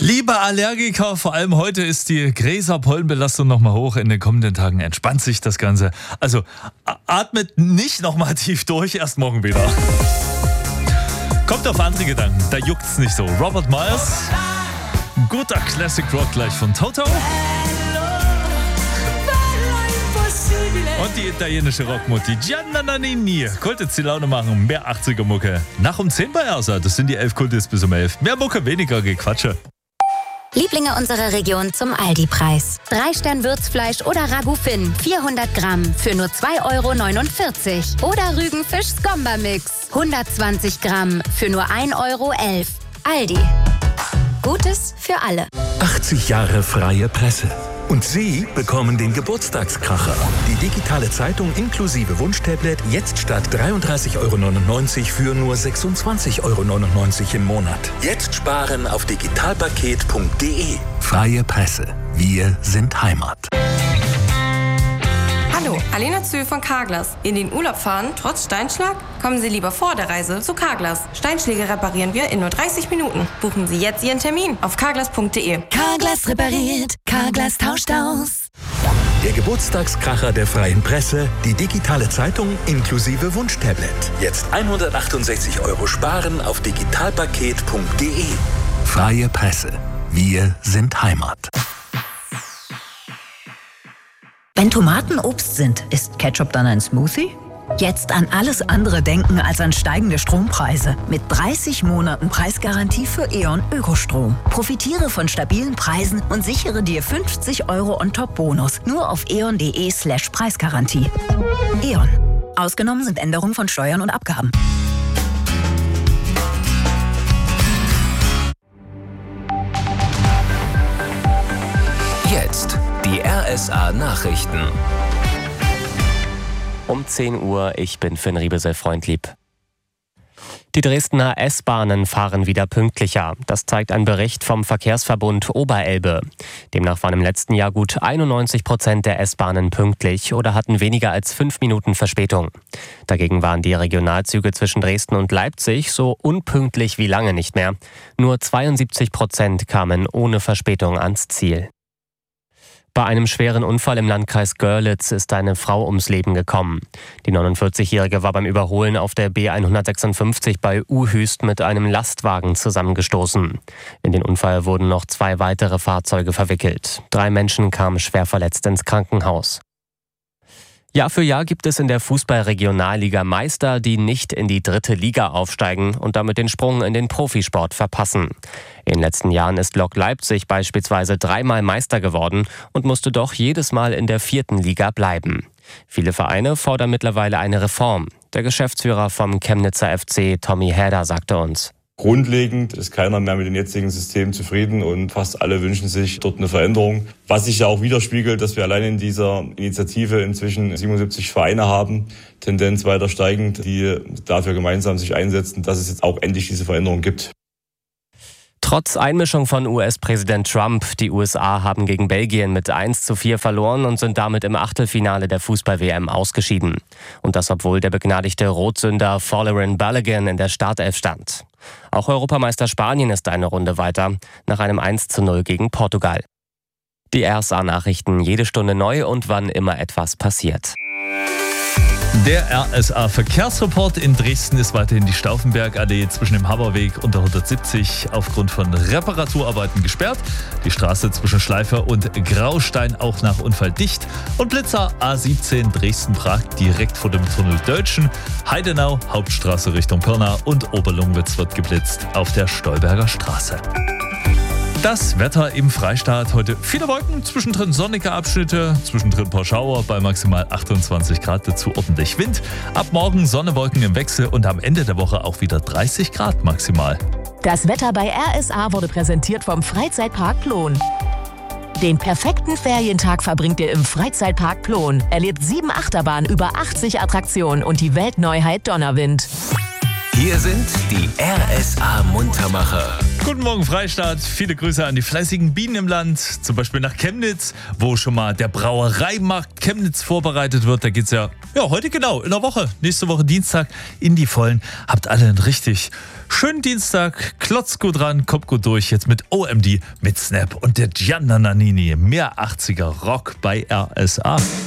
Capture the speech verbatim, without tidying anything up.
Liebe Allergiker, vor allem heute ist die Gräser-Pollenbelastung nochmal hoch. In den kommenden Tagen entspannt sich das Ganze. Also atmet nicht nochmal tief durch, erst morgen wieder. Kommt auf andere Gedanken, da juckt's nicht so. Robert Miles, guter Classic Rock gleich von Toto. Und die italienische Rockmutti Gianna Nannini. Konnte jetzt die Laune machen, mehr achtziger-Mucke. Nach um zehn bei Ersa, das sind die elf Kultis bis um elf. Mehr Mucke, weniger Gequatsche. Lieblinge unserer Region zum Aldi-Preis. Drei Stern Würzfleisch oder Ragout Finn, vierhundert Gramm für nur zwei Euro neunundvierzig. Oder Rügenfisch Skomba-Mix, hundertzwanzig Gramm für nur ein Euro elf. Aldi. Gutes für alle. achtzig Jahre freie Presse. Und Sie bekommen den Geburtstagskracher. Die digitale Zeitung inklusive Wunschtablet jetzt statt dreiunddreißig Euro neunundneunzig für nur sechsundzwanzig Euro neunundneunzig im Monat. Jetzt sparen auf digitalpaket punkt de. Freie Presse. Wir sind Heimat. Hallo, Alena Zö von Carglass. In den Urlaub fahren, trotz Steinschlag? Kommen Sie lieber vor der Reise zu Carglass. Steinschläge reparieren wir in nur dreißig Minuten. Buchen Sie jetzt Ihren Termin auf carglass punkt de. Carglass repariert, Carglass tauscht aus. Der Geburtstagskracher der freien Presse, die digitale Zeitung inklusive Wunschtablet. Jetzt hundertachtundsechzig Euro sparen auf digitalpaket punkt de. Freie Presse. Wir sind Heimat. Wenn Tomaten Obst sind, ist Ketchup dann ein Smoothie? Jetzt an alles andere denken als an steigende Strompreise. Mit dreißig Monaten Preisgarantie für E.ON Ökostrom. Profitiere von stabilen Preisen und sichere dir fünfzig Euro On-Top-Bonus. Nur auf eon.de slash Preisgarantie. E.ON. Ausgenommen sind Änderungen von Steuern und Abgaben. Jetzt die R S A-Nachrichten. Um zehn Uhr, ich bin Finn Riebesel-Freundlieb. Die Dresdner S-Bahnen fahren wieder pünktlicher. Das zeigt ein Bericht vom Verkehrsverbund Oberelbe. Demnach waren im letzten Jahr gut einundneunzig Prozent der S-Bahnen pünktlich oder hatten weniger als fünf Minuten Verspätung. Dagegen waren die Regionalzüge zwischen Dresden und Leipzig so unpünktlich wie lange nicht mehr. Nur zweiundsiebzig Prozent kamen ohne Verspätung ans Ziel. Bei einem schweren Unfall im Landkreis Görlitz ist eine Frau ums Leben gekommen. Die neunundvierzigjährige war beim Überholen auf der B hundertsechsundfünfzig bei Uhüst mit einem Lastwagen zusammengestoßen. In den Unfall wurden noch zwei weitere Fahrzeuge verwickelt. Drei Menschen kamen schwer verletzt ins Krankenhaus. Jahr für Jahr gibt es in der Fußball-Regionalliga Meister, die nicht in die dritte Liga aufsteigen und damit den Sprung in den Profisport verpassen. In den letzten Jahren ist Lok Leipzig beispielsweise dreimal Meister geworden und musste doch jedes Mal in der vierten Liga bleiben. Viele Vereine fordern mittlerweile eine Reform. Der Geschäftsführer vom Chemnitzer F C, Tommy Häder, sagte uns: Grundlegend ist keiner mehr mit dem jetzigen System zufrieden und fast alle wünschen sich dort eine Veränderung. Was sich ja auch widerspiegelt, dass wir allein in dieser Initiative inzwischen siebenundsiebzig Vereine haben, Tendenz weiter steigend, die dafür gemeinsam sich einsetzen, dass es jetzt auch endlich diese Veränderung gibt. Trotz Einmischung von U S-Präsident Trump, die U S A haben gegen Belgien mit eins zu vier verloren und sind damit im Achtelfinale der Fußball-W M ausgeschieden. Und das, obwohl der begnadigte Rotsünder Folarin Balogun in der Startelf stand. Auch Europameister Spanien ist eine Runde weiter, nach einem eins zu null gegen Portugal. Die R S A-Nachrichten jede Stunde neu und wann immer etwas passiert. Der R S A-Verkehrsreport in Dresden ist weiterhin die Stauffenbergallee zwischen dem Haberweg und der hundertsiebzig aufgrund von Reparaturarbeiten gesperrt. Die Straße zwischen Schleifer und Graustein auch nach Unfall dicht. Und Blitzer A siebzehn Dresden-Prag direkt vor dem Tunnel Deutschen. Heidenau, Hauptstraße Richtung Pirna und Oberlungwitz wird geblitzt auf der Stolberger Straße. Das Wetter im Freistaat heute: viele Wolken, zwischendrin sonnige Abschnitte, zwischendrin ein paar Schauer bei maximal achtundzwanzig Grad, dazu ordentlich Wind. Ab morgen Sonne, Wolken im Wechsel und am Ende der Woche auch wieder dreißig Grad maximal. Das Wetter bei R S A wurde präsentiert vom Freizeitpark Plon. Den perfekten Ferientag verbringt ihr im Freizeitpark Plon. Erlebt sieben Achterbahnen, über achtzig Attraktionen und die Weltneuheit Donnerwind. Hier sind die R S A-Muntermacher. Guten Morgen Freistaat, viele Grüße an die fleißigen Bienen im Land, zum Beispiel nach Chemnitz, wo schon mal der Brauereimarkt Chemnitz vorbereitet wird. Da geht's ja, ja heute genau, in der Woche, nächste Woche Dienstag in die Vollen. Habt alle einen richtig schönen Dienstag, klotzt gut ran, kommt gut durch, jetzt mit O M D, mit Snap und der Gianna Nannini. Mehr achtziger Rock bei R S A.